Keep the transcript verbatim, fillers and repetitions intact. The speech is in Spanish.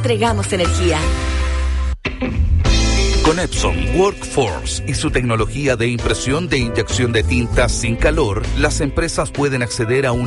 entregamos energía. Con Epson Workforce y su tecnología de impresión de inyección de tinta sin calor, las empresas pueden acceder a un